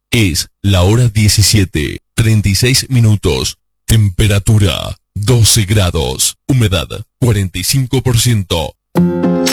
Es la hora 17:36. Temperatura 12 grados. Humedad 45%.